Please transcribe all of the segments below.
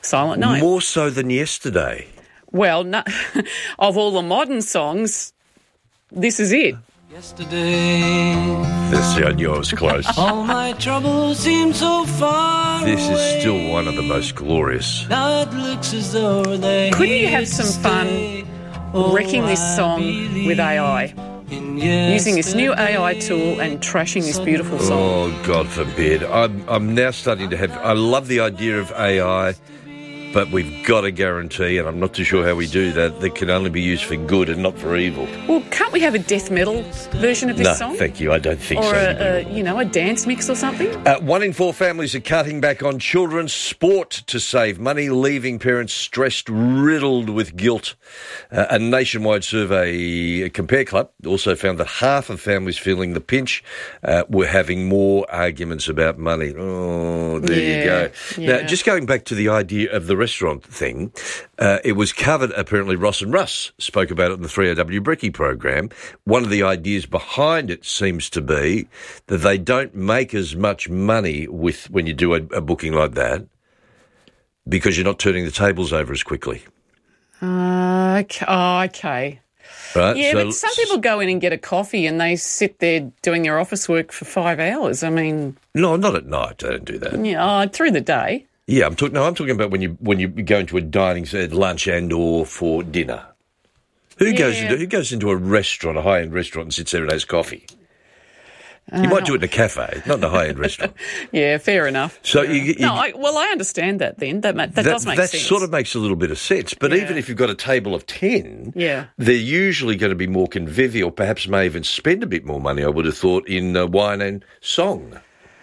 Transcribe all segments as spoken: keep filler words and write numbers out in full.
Silent Night. More so than yesterday. Well, no, of all the modern songs, this is it. Yesterday, This, I knew I was close. all my troubles seem so far This away. is still one of the most glorious. Now it looks as though they Couldn't you have some fun wrecking this song with A I? Using this new A I tool and trashing this beautiful song. Oh, God forbid. I'm, I'm now starting to have... I love the idea of A I, but we've got to guarantee, and I'm not too sure how we do that, that can only be used for good and not for evil. Well, can't we have a death metal version of this no, song? thank you. I don't think or so. a, a, you know, a dance mix or something? Uh, one in four families are cutting back on children's sport to save money, leaving parents stressed, riddled with guilt. Uh, a nationwide survey, Compare Club, also found that half of families feeling the pinch uh, were having more arguments about money. Oh, there Yeah, you go. yeah. Now, just going back to the idea of the restaurant thing, uh, it was covered, apparently Ross and Russ spoke about it in the three O W Brekkie program. One of the ideas behind it seems to be that they don't make as much money with when you do a, a booking like that because you're not turning the tables over as quickly. Uh, okay. Oh, okay. Right? Yeah, So- but some people go in and get a coffee and they sit there doing their office work for five hours. I mean... No, not at night. They don't do that. Yeah, oh, through the day. Yeah, I'm talking. No, I'm talking about when you when you go into a dining set, lunch and or for dinner. Who goes Yeah. into who goes into a restaurant, a high end restaurant, and sits there and has coffee? You might do it in a cafe, not in a high end restaurant. Yeah, fair enough. So Yeah. you, you, no, I, well, I understand that. Then that ma- that, that, does make that sense. sort of makes a little bit of sense. But Yeah. even if you've got a table of ten, Yeah. they're usually going to be more convivial. Perhaps may even spend a bit more money. I would have thought in uh, wine and song.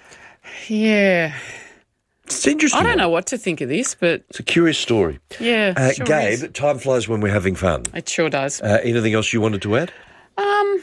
Yeah, It's interesting. I don't know what to think of this, but It's a curious story. yeah, Uh, sure Gabe, is. time flies when we're having fun. It sure does. Uh, anything else you wanted to add? Um,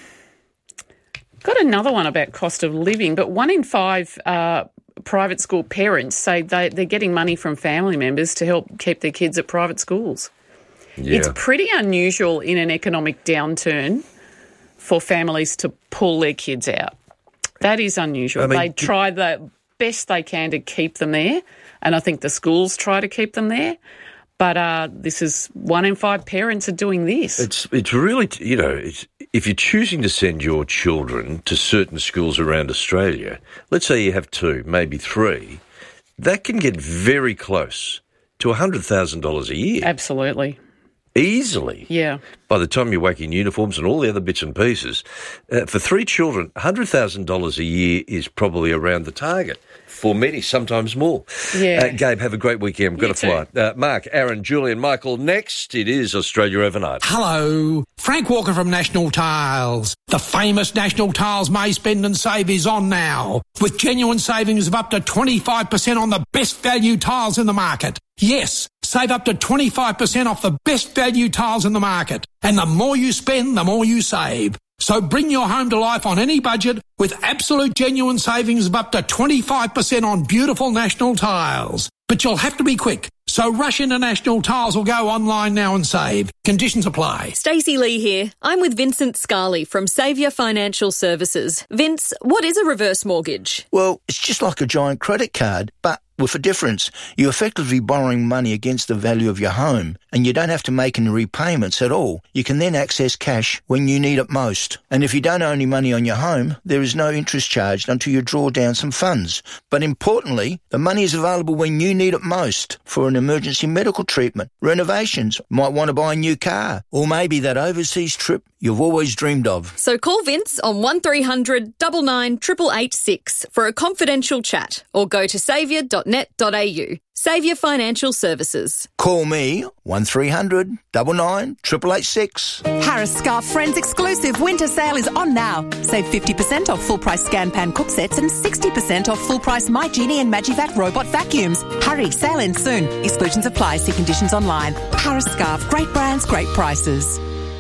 got another one about cost of living, but one in five uh, private school parents say they, they're getting money from family members to help keep their kids at private schools. Yeah. It's pretty unusual in an economic downturn for families to pull their kids out. That is unusual. I mean, they d- try the best they can to keep them there, and I think the schools try to keep them there. But uh, this is one in five parents are doing this. It's it's really, you know, it's, if you're choosing to send your children to certain schools around Australia, let's say you have two, maybe three, that can get very close to one hundred thousand dollars a year. Absolutely. Easily. Yeah. By the time you're whacking uniforms and all the other bits and pieces. Uh, for three children, one hundred thousand dollars a year is probably around the target. For many, sometimes more. Yeah. Uh, Gabe, have a great weekend. We've got You to fly. Uh, Mark, Aaron, Julian, Michael, next it is Australia Overnight. Hello, Frank Walker from National Tiles. The famous National Tiles May Spend and Save is on now, with genuine savings of up to twenty-five percent on the best value tiles in the market. Yes, save up to twenty-five percent off the best value tiles in the market. And the more you spend, the more you save. So bring your home to life on any budget with absolute genuine savings of up to twenty-five percent on beautiful National Tiles. But you'll have to be quick. So rush into National Tiles or go online now and save. Conditions apply. Stacey Lee here. I'm with Vincent Scarley from Saviour Financial Services. Vince, what is a reverse mortgage? Well, it's just like a giant credit card, but with a difference. You're effectively borrowing money against the value of your home, and you don't have to make any repayments at all. You can then access cash when you need it most. And if you don't owe any money on your home, there is no interest charged until you draw down some funds. But importantly, the money is available when you need it most for an emergency medical treatment, renovations, might want to buy a new car, or maybe that overseas trip you've always dreamed of. So call Vince on one three hundred nine nine eight eight eight six for a confidential chat, or go to saviour dot net dot a u. Saviour Financial Services. Call me one three hundred nine nine eight eight eight six. Harris Scarf Friends exclusive winter sale is on now. Save fifty percent off full price Scan Pan cook sets and sixty percent off full price My Genie and Magivac robot vacuums. Hurry, sale ends soon. Exclusions apply. See conditions online. Harris Scarf, great brands, great prices.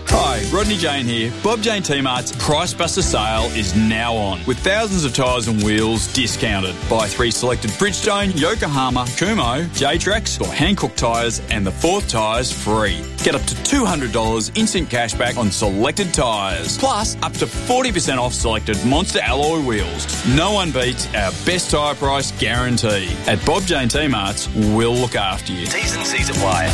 Hi, Rodney Jane here. Bob Jane T-Mart's Price Buster sale is now on, with thousands of tyres and wheels discounted. Buy three selected Bridgestone, Yokohama, Kumho, J-Trax or Hankook tyres and the fourth tyres free. Get up to two hundred dollars instant cash back on selected tyres, plus up to forty percent off selected Monster alloy wheels. No one beats our best tyre price guarantee. At Bob Jane T-Mart's, we'll look after you. T's and C's apply.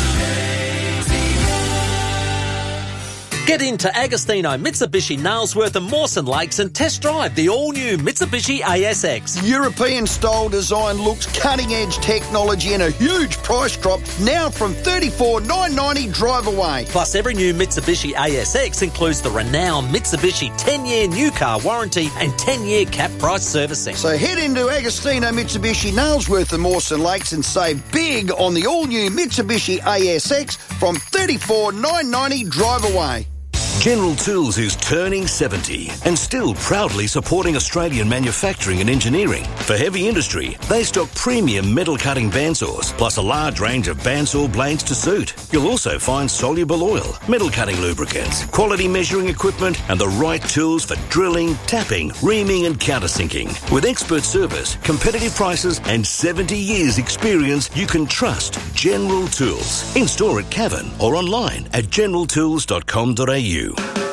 Get into Agostino Mitsubishi Nailsworth and Mawson Lakes and test drive the all-new Mitsubishi A S X. European-style design looks, cutting-edge technology and a huge price drop now from thirty-four thousand nine hundred ninety dollars drive away. Plus, every new Mitsubishi A S X includes the renowned Mitsubishi ten-year new car warranty and ten-year cap price servicing. So head into Agostino Mitsubishi Nailsworth and Mawson Lakes and save big on the all-new Mitsubishi A S X from thirty-four thousand nine hundred ninety dollars drive away. General Tools is turning seventy and still proudly supporting Australian manufacturing and engineering. For heavy industry, they stock premium metal cutting bandsaws, plus a large range of bandsaw blades to suit. You'll also find soluble oil, metal cutting lubricants, quality measuring equipment, and the right tools for drilling, tapping, reaming, and countersinking. With expert service, competitive prices, and seventy years experience, you can trust General Tools. In store at Cavan or online at general tools dot com dot a u.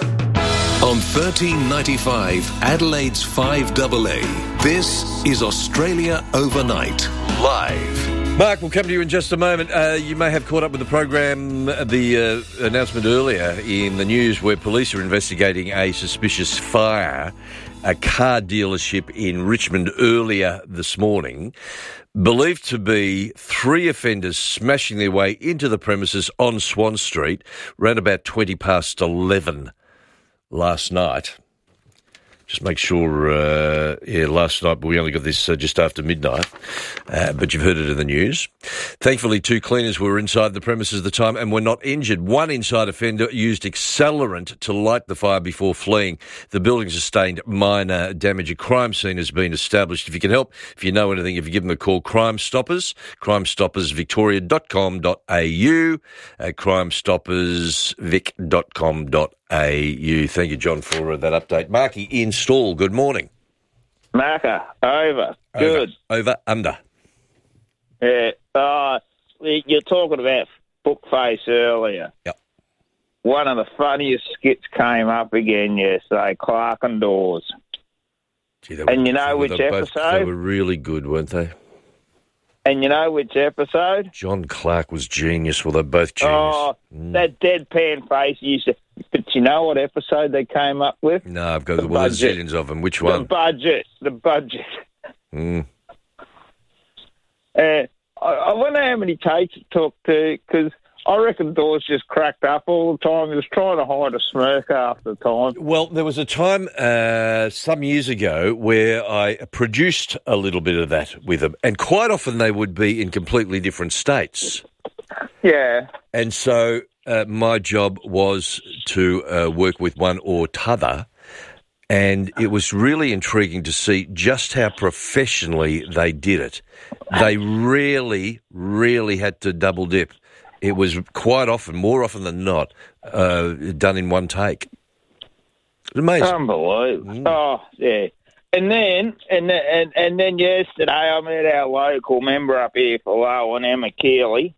On thirteen ninety-five, Adelaide's five A A, this is Australia Overnight, live. Mark, we'll come to you in just a moment. Uh, you may have caught up with the program, the uh, announcement earlier in the news where police are investigating a suspicious fire, a car dealership in Richmond earlier this morning. Believed to be three offenders smashing their way into the premises on Swan Street around about twenty past eleven last night. Just make sure, uh, yeah, last night, but we only got this uh, just after midnight, uh, but you've heard it in the news. Thankfully, two cleaners were inside the premises at the time and were not injured. One inside offender used accelerant to light the fire before fleeing. The building sustained minor damage. A crime scene has been established. If you can help, if you know anything, if you give them a call, Crime Stoppers, crime stoppers victoria dot com dot a u, uh, crime stoppers vic dot com dot a u. A U. Thank you, John, for uh, that update. Marky, install. Good morning. Marker, over. Good. Over, over under. Yeah. Uh, you're talking about Bookface earlier. Yep. One of the funniest skits came up again yesterday, Clark and Dawes. Gee, were, and you know which both, episode? They were really good, weren't they? And you know which episode? John Clark was genius. Well, they're both genius. Oh, mm. That deadpan face used to... But you know what episode they came up with? No, I've got the well, budget. There's zillions of them. Which one? The budget. The budget. Mm. Uh, I, I wonder how many takes it took to... Because I reckon Dawes just cracked up all the time. He was trying to hide a smirk half the time. Well, there was a time uh, some years ago where I produced a little bit of that with them, and quite often they would be in completely different states. Yeah. And so uh, my job was to uh, work with one or t'other, and it was really intriguing to see just how professionally they did it. They really, really had to double dip. It was quite often, more often than not, uh, done in one take. It's amazing. Unbelievable. Mm. Oh, yeah. And then, and then, and, and then yesterday, I met our local member up here for Lowen, Emma Keeley.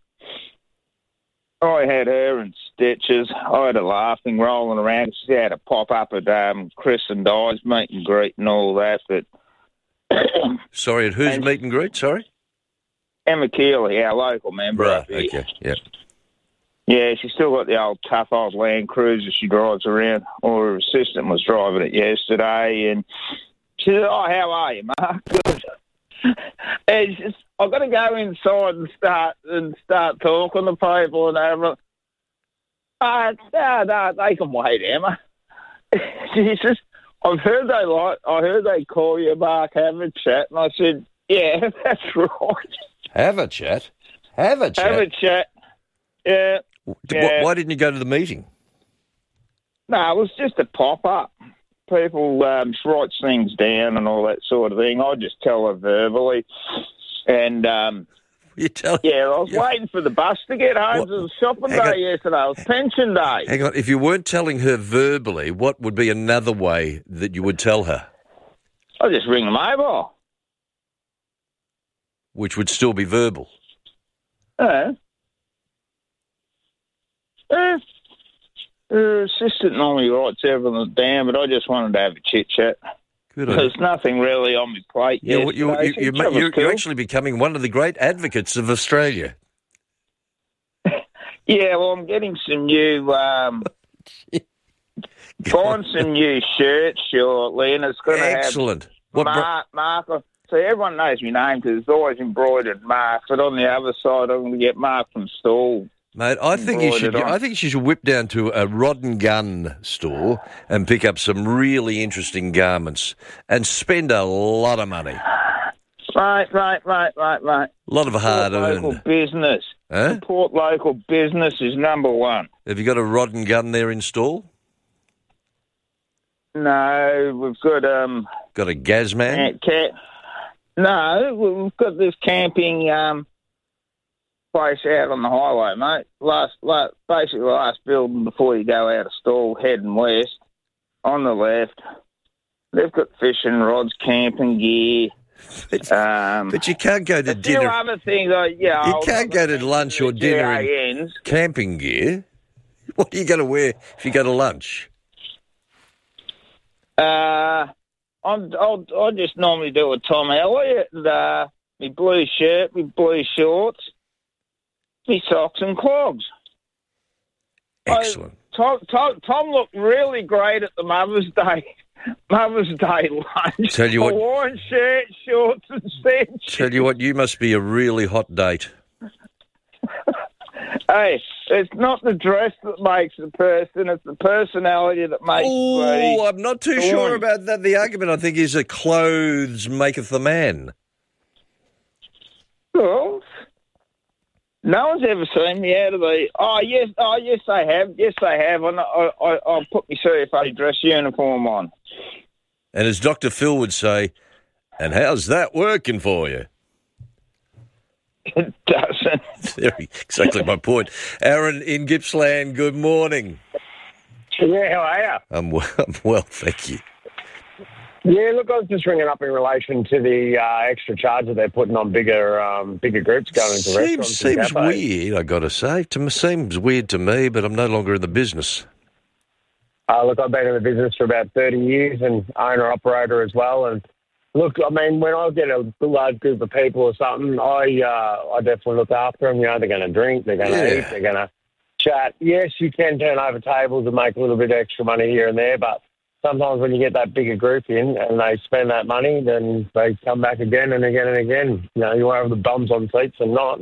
I had her in stitches. I had her laughing, rolling around. She had a pop up at um, Chris and Di's meet and greet and all that. But sorry, at whose and, meet and greet? Sorry. Emma Keeley, our local member. Right, up here. okay, yeah. Yeah, she's still got the old tough old Land Cruiser she drives around, or her assistant was driving it yesterday, and she said, oh, how are you, Mark? Good. And she says, I've got to go inside and start and start talking to people and everything. Uh, no, no, they can wait, Emma. She says, I've heard they like, I heard they call you, Mark, have a chat, and I said, yeah, that's right. Have a chat. Have a chat. Have a chat. Yeah. yeah. Why didn't you go to the meeting? No, it was just a pop-up. People um, write things down and all that sort of thing. I just tell her verbally. And um, You tell Yeah, I was yeah. waiting for the bus to get home. What? It was shopping Hang day on. yesterday. It was pension day. Hang on, if you weren't telling her verbally, what would be another way that you would tell her? I just ring the mobile. Which would still be verbal. Uh, uh, her assistant normally writes everything down, but I just wanted to have a chit chat. Good on There's nothing really on my plate. you. You, you, yesterday, you, so you, that was you're, cool. you're actually becoming one of the great advocates of Australia. Yeah, well, I'm getting some new, um, buying some new shirts shortly, and it's going to have Excellent. What bro- Mark, Mark. So everyone knows my name because it's always embroidered Mark, but on the other side, I'm going to get Mark from Stall. Mate, I think you should. embroidered on. I think you should whip down to a rod and gun store and pick up some really interesting garments and spend a lot of money. Right, right, right, right, right. A lot of hard Support local earned. business. Huh? Support local business is number one. Have you got a rod and gun there in stall? No, we've got um. Got a gas man? Cat. No, we've got this camping um place out on the highway, mate. Last, last, basically the last building before you go out of Stall, heading west. On the left, they've got fishing rods, camping gear. Um, But you can't go to a few dinner. other things, uh, yeah. You I'll- can't go to lunch or dinner in G A Ns. camping gear. What are you going to wear if you go to lunch? Uh, I'm, I'll, I just normally do a Tom Elliott, and, uh, my blue shirt, my blue shorts, my socks and clogs. Excellent. I, Tom, Tom, Tom looked really great at the Mother's Day Mother's Day lunch. Tell you what- Hawaiian shirt, shorts and cinch. Tell you what, you must be a really hot date. Hey, it's not the dress that makes the person, it's the personality that makes the... Oh, I'm not too sure about that. The argument, I think, is that clothes maketh the man. Well, no one's ever seen me out of the... Oh, yes, oh, yes, they have. Yes, they have. I, I, I, I'll put my C F A dress uniform on. And as Doctor Phil would say, and how's that working for you? It doesn't. Very, exactly my point. Aaron in Gippsland, good morning. Yeah, how are you? I'm well, I'm well, thank you. Yeah, look, I was just ringing up in relation to the uh, extra charge that they're putting on bigger um, bigger groups going into Seems, restaurants. and seems cafes. weird, I got to say. To me, seems weird to me, but I'm no longer in the business. Uh, look, I've been in the business for about thirty years and owner-operator as well. And look, I mean, when I get a large group of people or something, I uh, I definitely look after them. You know, they're going to drink, they're going to Yeah. eat, they're going to chat. Yes, you can turn over tables and make a little bit of extra money here and there, but sometimes when you get that bigger group in and they spend that money, then they come back again and again and again. You know, you have the bums on seats and not.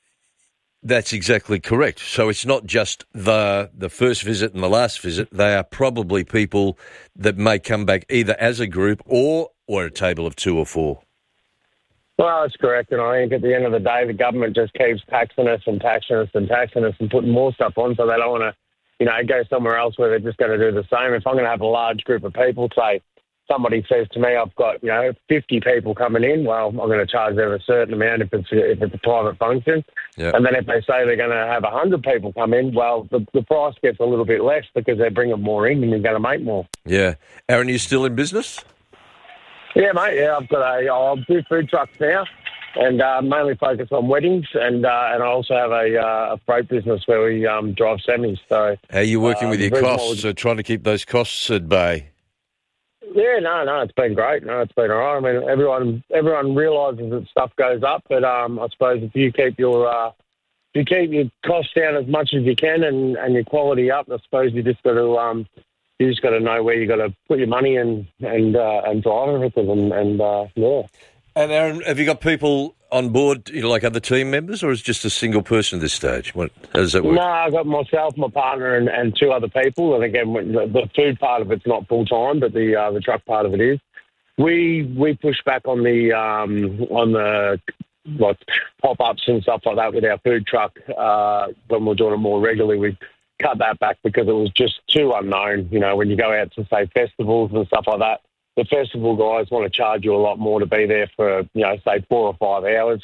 That's exactly correct. So it's not just the the first visit and the last visit. They are probably people that may come back either as a group or or a table of two or four. Well, that's correct. And I think at the end of the day, the government just keeps taxing us and taxing us and taxing us and putting more stuff on, so they don't want to, you know, go somewhere else where they're just going to do the same. If I'm going to have a large group of people, say somebody says to me, I've got, you know, fifty people coming in, well, I'm going to charge them a certain amount if it's if it's a private function. Yeah. And then if they say they're going to have one hundred people come in, well, the, the price gets a little bit less because they're bringing more in and you're going to make more. Yeah. Aaron, you still in business? Yeah, mate. Yeah, I've got a. I'll do food trucks now, and uh, mainly focus on weddings, and uh, and I also have a, uh, a freight business where we um, drive semis. So, How are you working um, with your very costs? So trying to keep those costs at bay. Yeah, no, no, it's been great. No, it's been all right. I mean, everyone everyone realises that stuff goes up, but um, I suppose if you keep your uh, if you keep your costs down as much as you can and, and your quality up, I suppose you just got to um, you just got to know where you got to put your money in and uh, and drive everything, and, and uh, yeah. And Aaron, have you got people on board, you know, like other team members, or is it just a single person at this stage? What, how does that work? No, I've got myself, my partner, and, and two other people. And again, the, the food part of it's not full time, but the uh, the truck part of it is. We we push back on the um, on the like pop ups and stuff like that with our food truck uh, when we're doing it more regularly. We cut that back because it was just too unknown. You know, when you go out to say festivals and stuff like that, the festival guys want to charge you a lot more to be there for, you know, say four or five hours.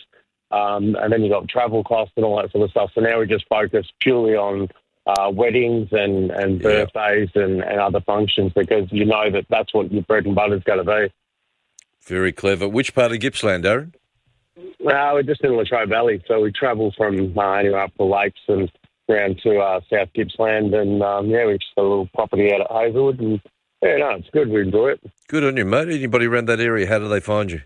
Um, and then you've got travel costs and all that sort of stuff. So now we just focus purely on uh, weddings and, and Yeah. birthdays and, and other functions because you know that that's what your bread and butter is going to be. Very clever. Which part of Gippsland, Darren? No, we're just in Latrobe Valley, so we travel from uh, anywhere up the lakes and around to uh, South Gippsland, and um, yeah, we've just got a little property out at Hazelwood, and yeah, no, it's good. We enjoy it. Good on you, mate. Anybody around that area, how do they find you?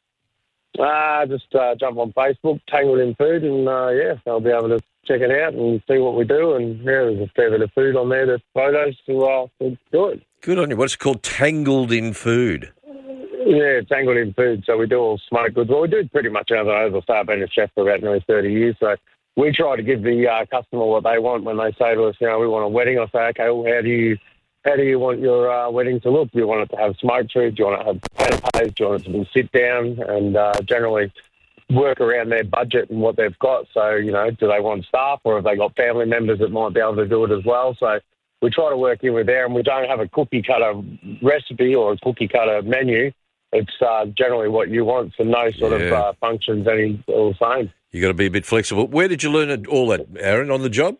Uh, just uh, jump on Facebook, Tangled in Food, and uh, yeah, they'll be able to check it out and see what we do. And yeah, there's a fair bit of food on there, there's photos to, uh, to do it. Good on you. What's it called? Tangled in Food. Yeah, Tangled in Food. So we do all smoked goods. Well, we do pretty much over over. So I've been a chef for about nearly thirty years. So we try to give the uh, customer what they want when they say to us, you know, we want a wedding. I say, okay, well, how do you how do you want your uh, wedding to look? Do you want it to have smoked food? Do you want it to have canapes? Do you want it to be sit down? And uh, generally work around their budget and what they've got. So, you know, do they want staff or have they got family members that might be able to do it as well? So we try to work in with there, and we don't have a cookie cutter recipe or a cookie cutter menu. It's uh, generally what you want, so no sort Yeah. of uh, functions any all the same. You got to be a bit flexible. Where did you learn it- all that, Aaron? On the job?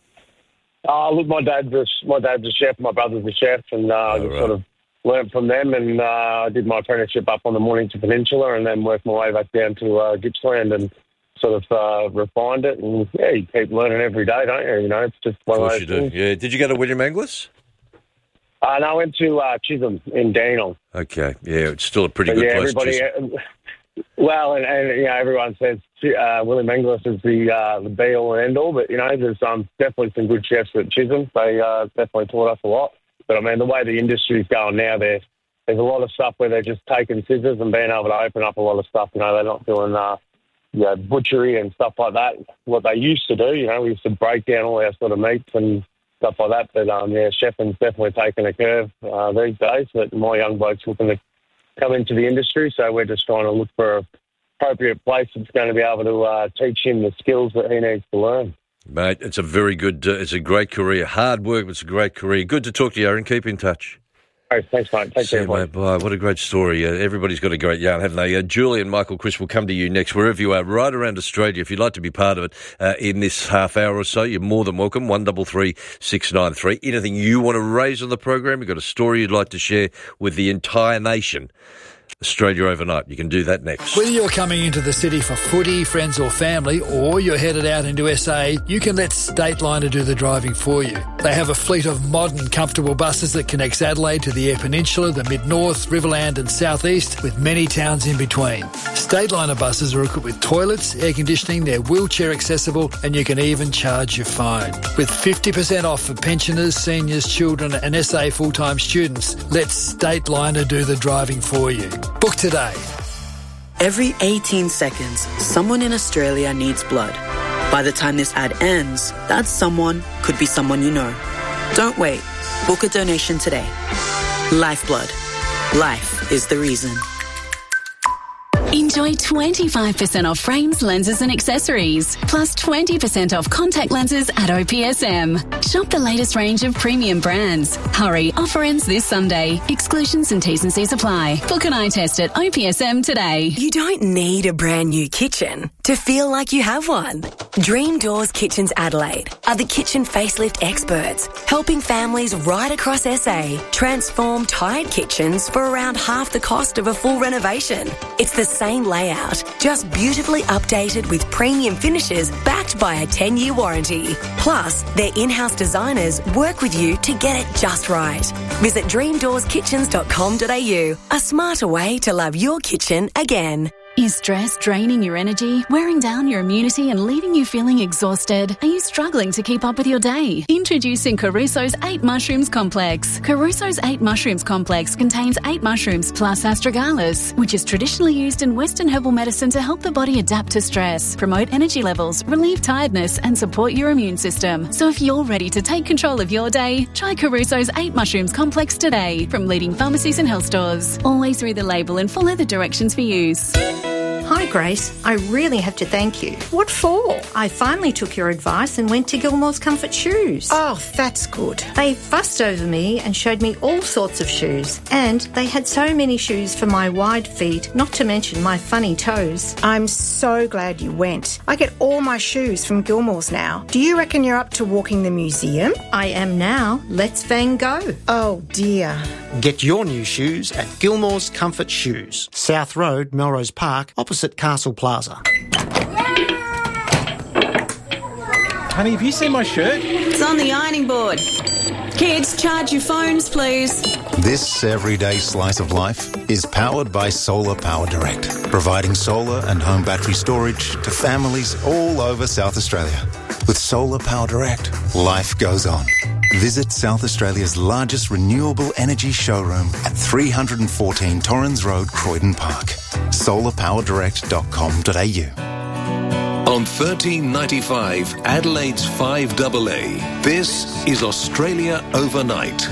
Uh, look, my dad's a, my dad's a chef, my brother's a chef, and uh, I just right. sort of learnt from them, and uh, I did my apprenticeship up on the Mornington Peninsula, and then worked my way back down to uh, Gippsland and sort of uh, refined it. And yeah, you keep learning every day, don't you? You know, it's just one Of of course those you do. things. Yeah. Did you go to William Angliss? Uh, and I went to uh, Chisholm in Dandenong. Okay. Yeah, it's still a pretty But good yeah, place. everybody. Chisholm. uh, Well, and, and you know, everyone says uh, William Angliss is the uh, the be all and end all, but you know, there's um, definitely some good chefs at Chisholm. They uh, definitely taught us a lot. But I mean, the way the industry's going now, there there's a lot of stuff where they're just taking scissors and being able to open up a lot of stuff. You know, they're not doing uh, you know, butchery and stuff like that. What they used to do, you know, we used to break down all our sort of meats and stuff like that. But um, yeah, chefing's definitely taking a curve uh, these days. But my young bloke's looking to come into the industry, so we're just trying to look for an appropriate place that's going to be able to uh, teach him the skills that he needs to learn. Mate, it's a very good, uh, it's a great career. Hard work, but it's a great career. Good to talk to you, Aaron. Keep in touch. Hey, thanks, mate. Take See care, you, boy. mate. Bye. What a great story. Uh, everybody's got a great yarn, haven't they? Uh, Julie and Michael Chris will come to you next, wherever you are, right around Australia. If you'd like to be part of it uh, in this half hour or so, you're more than welcome. one double three six nine three. Anything you want to raise on the program, you've got a story you'd like to share with the entire nation. Australia Overnight. You can do that next. Whether you're coming into the city for footy, friends or family, or you're headed out into S A, you can let Stateliner do the driving for you. They have a fleet of modern, comfortable buses that connects Adelaide to the Eyre Peninsula, the Mid-North, Riverland and South East, with many towns in between. Stateliner buses are equipped with toilets, air conditioning, they're wheelchair accessible, and you can even charge your phone. With fifty percent off for pensioners, seniors, children and S A full-time students, let Stateliner do the driving for you. Book today. Every eighteen seconds, someone in Australia needs blood. By the time this ad ends, that someone could be someone you know. Don't wait. Book a donation today. Lifeblood. Life is the reason. Enjoy twenty-five percent off frames, lenses and accessories, plus twenty percent off contact lenses at O P S M. Shop the latest range of premium brands. Hurry, offer ends this Sunday. Exclusions and T's and C's apply. Book an eye test at O P S M today. You don't need a brand new kitchen to feel like you have one. Dream Doors Kitchens Adelaide are the kitchen facelift experts, helping families right across S A transform tired kitchens for around half the cost of a full renovation. It's the same layout, just beautifully updated with premium finishes backed by a ten-year warranty. Plus, their in-house designers work with you to get it just right. Visit dream doors kitchens dot com dot a u, a smarter way to love your kitchen again. Is stress draining your energy, wearing down your immunity and leaving you feeling exhausted? Are you struggling to keep up with your day? Introducing Caruso's eight Mushrooms Complex. Caruso's eight Mushrooms Complex contains eight mushrooms plus astragalus, which is traditionally used in Western herbal medicine to help the body adapt to stress, promote energy levels, relieve tiredness and support your immune system. So if you're ready to take control of your day, try Caruso's eight Mushrooms Complex today from leading pharmacies and health stores. Always read the label and follow the directions for use. Hi Hi, Grace. I really have to thank you. What for? I finally took your advice and went to Gilmore's Comfort Shoes. Oh, that's good. They fussed over me and showed me all sorts of shoes. And they had so many shoes for my wide feet, not to mention my funny toes. I'm so glad you went. I get all my shoes from Gilmore's now. Do you reckon you're up to walking the museum? I am now. Let's Van Gogh. Oh, dear. Get your new shoes at Gilmore's Comfort Shoes, South Road, Melrose Park, opposite Castle Plaza. Honey, have you seen my shirt? It's on the ironing board. Kids, charge your phones, please. This everyday slice of life is powered by Solar Power Direct, providing solar and home battery storage to families all over South Australia. With Solar Power Direct, life goes on. Visit South Australia's largest renewable energy showroom at three fourteen Torrens Road, Croydon Park. solar power direct dot com dot a u. On thirteen ninety-five, Adelaide's five A A, this is Australia Overnight,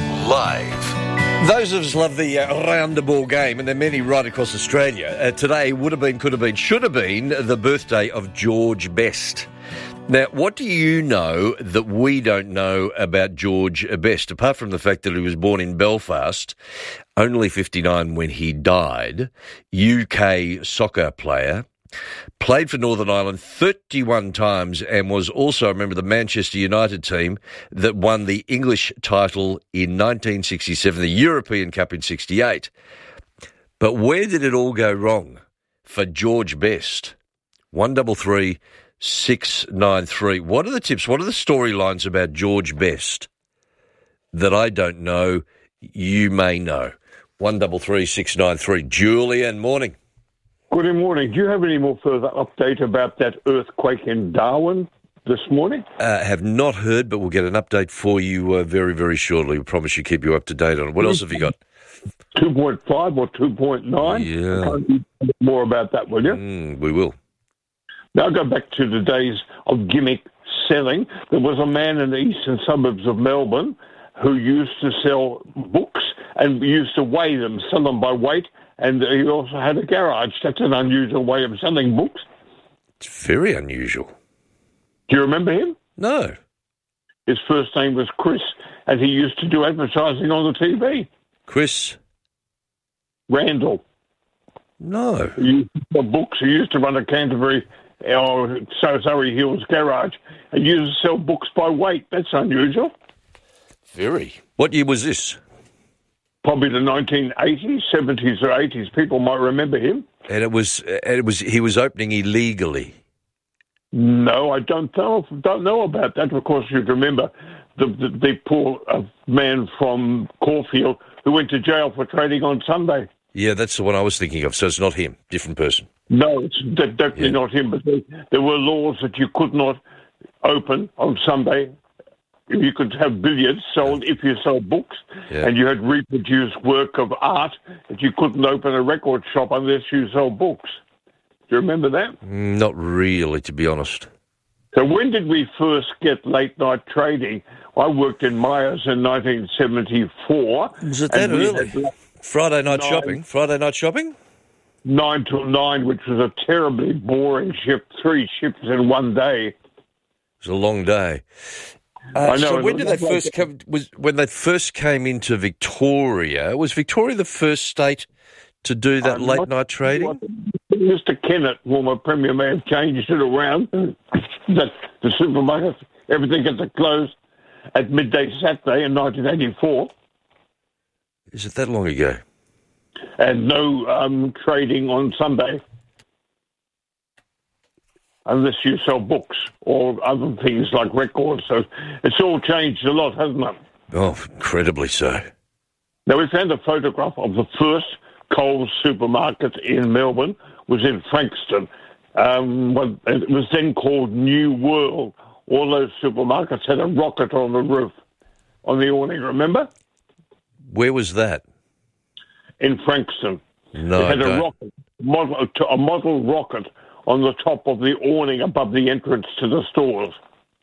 live. Those of us love the uh, round the ball game, and there are many right across Australia. Uh, today would have been, could have been, should have been the birthday of George Best. Now, what do you know that we don't know about George Best, apart from the fact that he was born in Belfast, only fifty-nine when he died, U K soccer player, played for Northern Ireland thirty-one times and was also a member of the Manchester United team that won the English title in nineteen sixty-seven, the European Cup in sixty-eight. But where did it all go wrong for George Best? one double three six nine three. What are the tips? What are the storylines about George Best that I don't know you may know? one double three six nine three. Julian, morning. Good morning. Do you have any more further update about that earthquake in Darwin this morning? Uh, have not heard, but we'll get an update for you uh, very, very shortly. We promise you keep you up to date on it. What else have you got? two point five or two point nine? Yeah. More about that, will you? Mm, we will. Now go back to the days of gimmick selling. There was a man in the eastern suburbs of Melbourne who used to sell books and used to weigh them, sell them by weight, and he also had a garage. That's an unusual way of selling books. It's very unusual. Do you remember him? No. His first name was Chris, and he used to do advertising on the T V. Chris? Randall. No. He used to sell books. He used to run a Canterbury or so Surrey Hills garage and used to sell books by weight. That's unusual. Very. What year was this? Probably the nineteen eighties, seventies or eighties. People might remember him. And it was, and it was, he was opening illegally. No, I don't know. Don't know about that. Of course, you'd remember the the, the poor uh, man from Caulfield who went to jail for trading on Sunday. Yeah, that's the one I was thinking of. So it's not him, different person. No, it's definitely yeah. not him. But there, there were laws that you could not open on Sunday. You could have billiards sold if you sold books, yeah. and you had reproduced work of art that you couldn't open a record shop unless you sold books. Do you remember that? Not really, to be honest. So when did we first get late-night trading? I worked in Myers in nineteen seventy-four. Was it that early? Friday night nine, shopping? Friday night shopping? Nine till nine, which was a terribly boring shift, three shifts in one day. It was a long day. Uh, I know. So when did they first come? Was when they first came into Victoria? Was Victoria the first state to do that late not, night trading? Mister Kennett, former Premier, may have changed it around. That the supermarkets, everything gets closed at midday Saturday in nineteen eighty-four. Is it that long ago? And no um, trading on Sunday. Unless you sell books or other things like records. So it's all changed a lot, hasn't it? Oh, incredibly so. Now, we found a photograph of the first Coles supermarket in Melbourne. It was in Frankston. Um, it was then called New World. All those supermarkets had a rocket on the roof, on the awning, remember? Where was that? In Frankston. No, It had no. a rocket, model, a model rocket on the top of the awning above the entrance to the stores.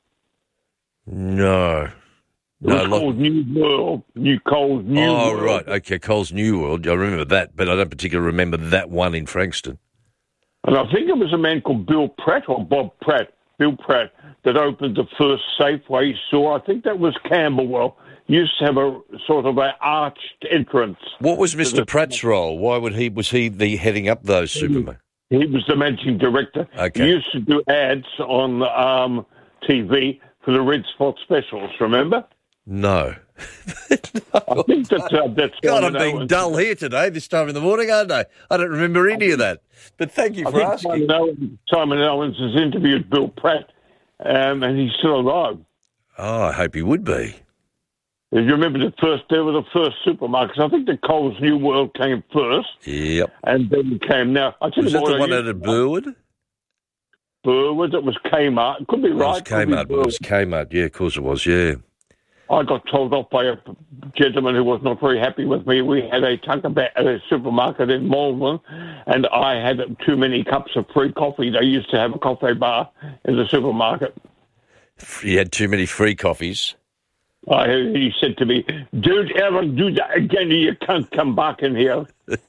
No. It no, was called New World, New Coles New oh, World. right. Okay, Coles New World. I remember that, but I don't particularly remember that one in Frankston. And I think it was a man called Bill Pratt or Bob Pratt, Bill Pratt, that opened the first Safeway store. I think that was Camberwell. Used to have a sort of an arched entrance. What was Mister Pratt's role? Why would he was he the heading up those supermarkets? He was the managing director. Okay. He used to do ads on um, T V for the Red Spot specials, remember? No. no. I think that's, uh, that's God, I'm being dull here today, this time in the morning, aren't I? I don't remember any of that. But thank you I for think asking. Simon Owens, Simon Owens has interviewed Bill Pratt, um, and he's still alive. Oh, I hope he would be. If you remember the first, they were the first supermarkets. I think the Coles New World came first. Yep. And then came now. I tell Was you that what, the one I out of Burwood? Burwood, it was Kmart. It could be It right. was Kmart. It was Kmart. Yeah, of course it was, yeah. I got told off by a gentleman who was not very happy with me. We had a Tuckerbat at a supermarket in Malvern, and I had too many cups of free coffee. They used to have a coffee bar in the supermarket. You had too many free coffees? Uh, he said to me, "Don't ever do that again, or you can't come back in here."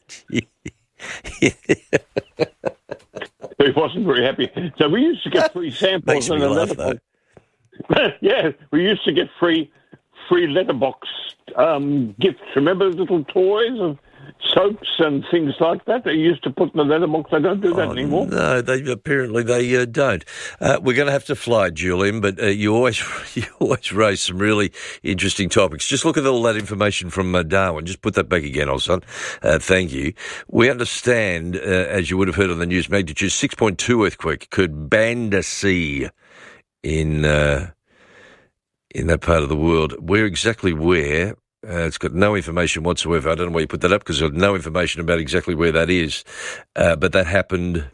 He wasn't very happy. So we used to get free samples. Makes me in a laugh, letterbox. Yeah, we used to get free free letterbox um, gifts. Remember little toys of soaps and things like that they used to put in the letterbox? They don't do that oh, anymore. No, they apparently they uh, don't. Uh, we're going to have to fly, Julian, but uh, you always you always raise some really interesting topics. Just look at all that information from uh, Darwin. Just put that back again, old son. Uh, thank you. We understand, uh, as you would have heard on the news, magnitude six point two earthquake occurred Bandasea in uh, in that part of the world. Where exactly where? Uh, it's got no information whatsoever. I don't know why you put that up because there's no information about exactly where that is. Uh, but that happened.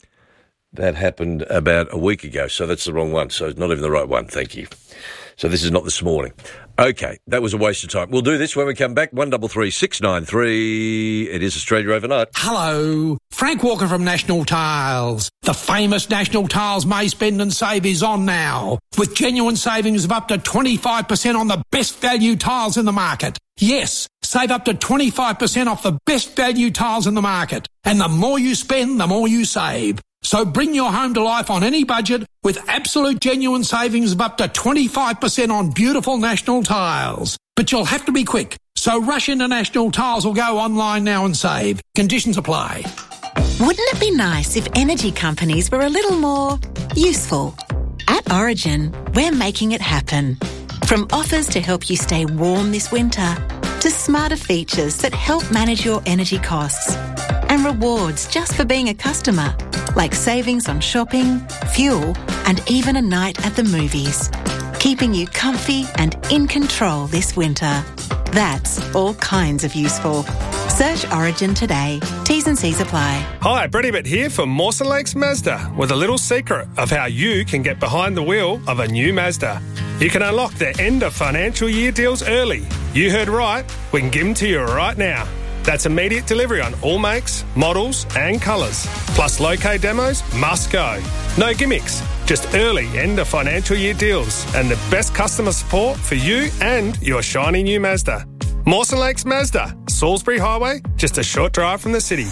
That happened about a week ago, so that's the wrong one. So it's not even the right one. Thank you. So this is not this morning. Okay, that was a waste of time. We'll do this when we come back. One double three six nine three. It is Australia Overnight. Hello, Frank Walker from National Tiles. The famous National Tiles May Spend and Save is on now, with genuine savings of up to twenty-five percent on the best value tiles in the market. Yes, save up to twenty-five percent off the best value tiles in the market. And the more you spend, the more you save. So bring your home to life on any budget with absolute genuine savings of up to twenty-five percent on beautiful National Tiles. But you'll have to be quick. So rush into National Tiles or go online now and save. Conditions apply. Wouldn't it be nice if energy companies were a little more useful? At Origin, we're making it happen. From offers to help you stay warm this winter, to smarter features that help manage your energy costs, and rewards just for being a customer, like savings on shopping, fuel, and even a night at the movies. Keeping you comfy and in control this winter. That's all kinds of useful. Search Origin today. T's and C's apply. Hi, Brett Ibbott here from Mawson Lakes Mazda with a little secret of how you can get behind the wheel of a new Mazda. You can unlock their end of financial year deals early. You heard right. We can give them to you right now. That's immediate delivery on all makes, models and colours. Plus low-K demos must go. No gimmicks, just early end of financial year deals and the best customer support for you and your shiny new Mazda. Mawson Lakes Mazda, Salisbury Highway, just a short drive from the city.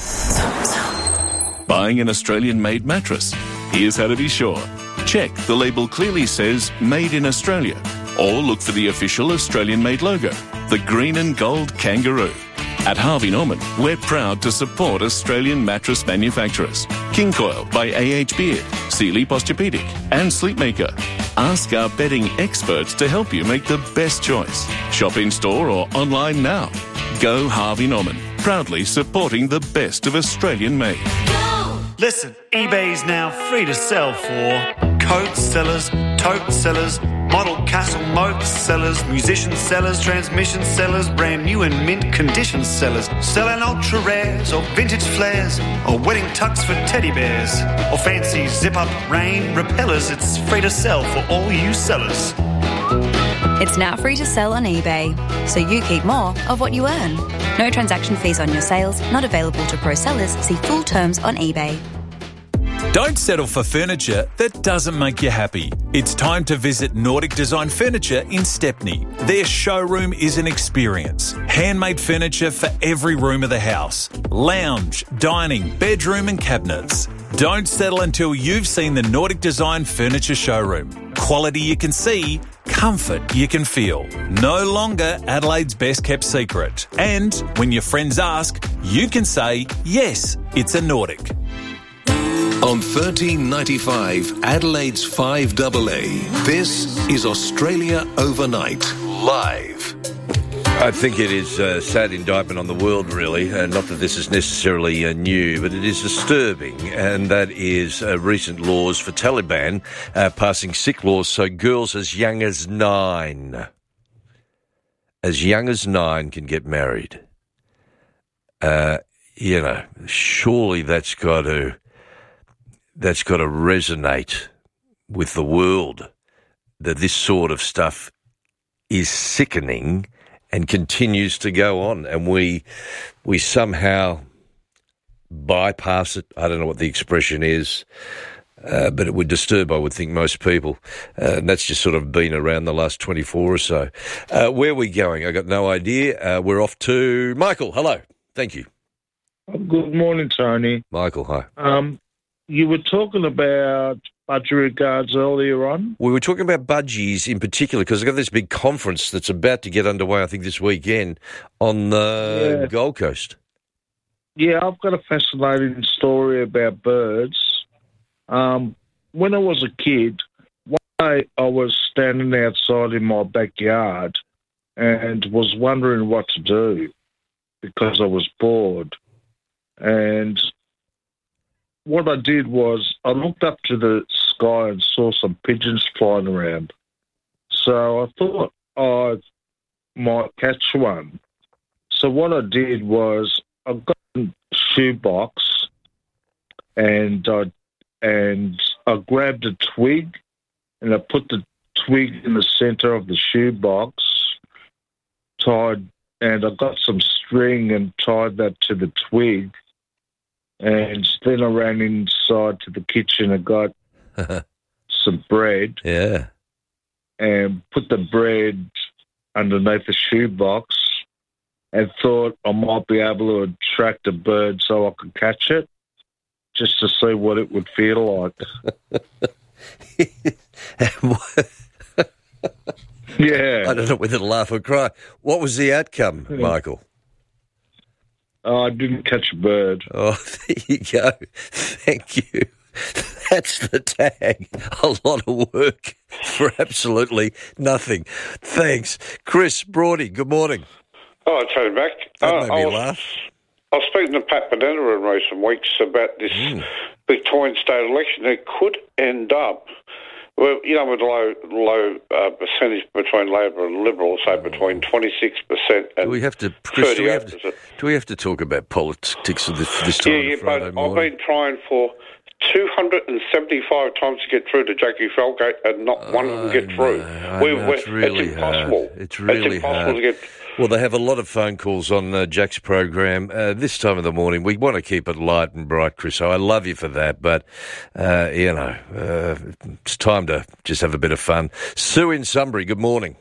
Buying an Australian-made mattress? Here's how to be sure. Check the label clearly says Made in Australia, or look for the official Australian-made logo, the green and gold kangaroo. At Harvey Norman, we're proud to support Australian mattress manufacturers. King Coil by A H Beard, Sealy Posturepedic and Sleepmaker. Ask our bedding experts to help you make the best choice. Shop in store or online now. Go Harvey Norman, proudly supporting the best of Australian made. Listen, eBay's now free to sell for coat sellers, tote sellers, model castle moat sellers, musician sellers, transmission sellers, brand new and mint condition sellers, selling ultra rares or vintage flares or wedding tucks for teddy bears or fancy zip up rain repellers. It's free to sell for all you sellers. It's now free to sell on eBay, so you keep more of what you earn. No transaction fees on your sales, not available to pro sellers. See full terms on eBay. Don't settle for furniture that doesn't make you happy. It's time to visit Nordic Design Furniture in Stepney. Their showroom is an experience. Handmade furniture for every room of the house. Lounge, dining, bedroom and cabinets. Don't settle until you've seen the Nordic Design Furniture Showroom. Quality you can see, comfort you can feel. No longer Adelaide's best kept secret. And when your friends ask, you can say, yes, it's a Nordic. On thirteen ninety-five, Adelaide's five A A, this is Australia Overnight, live. I think it is a sad indictment on the world, really. Uh, not that this is necessarily uh, new, but it is disturbing, and that is uh, recent laws for Taliban uh, passing sick laws so girls as young as nine, as young as nine can get married. Uh, you know, surely that's got to, that's got to resonate with the world, that this sort of stuff is sickening and continues to go on, and we we somehow bypass it. I don't know what the expression is, uh, but it would disturb, I would think, most people. Uh, and that's just sort of been around the last twenty-four or so. Uh, where are we going? I got no idea. Uh, we're off to Michael. Hello. Thank you. Good morning, Tony. Michael, hi. Um, you were talking about budgie guards earlier on. We were talking about budgies in particular because I've got this big conference that's about to get underway, I think, this weekend on the Yeah. Gold Coast. Yeah, I've got a fascinating story about birds. Um, when I was a kid, one day I was standing outside in my backyard and was wondering what to do because I was bored. And what I did was I looked up to the sky and saw some pigeons flying around. So I thought I might catch one. So what I did was I got a shoebox and I, and I grabbed a twig and I put the twig in the centre of the shoebox, tied, and I got some string and tied that to the twig. And then I ran inside to the kitchen and got some bread. Yeah. And put the bread underneath the shoebox and thought I might be able to attract a bird so I could catch it, just to see what it would feel like. Yeah. I don't know whether to laugh or cry. What was the outcome, Michael? Oh, I didn't catch a bird. Oh, there you go. Thank you. That's the tag. A lot of work for absolutely nothing. Thanks. Chris Brody, good morning. Oh, I'll tell you back. That uh, made I me was, laugh. I was speaking to Pat Bonetta in recent weeks about this Mm. Victorian state election. It could end up, well, you know, with a low, low uh, percentage between Labor and Liberal, say between twenty-six percent and Do we have to, Chris, do we have to, thirty-eight percent. do we have to talk about politics at this, this time Yeah, on yeah, a Friday but morning? I've been trying for two hundred seventy-five times to get through to Jackie Felgate, and not one of them get through. I We- know, we- it's really it's impossible. hard. It's really it's impossible hard. to get. Well, they have a lot of phone calls on uh, Jack's program uh, this time of the morning. We want to keep it light and bright, Chris, so I love you for that. But, uh, you know, uh, it's time to just have a bit of fun. Sue in Sunbury, good morning.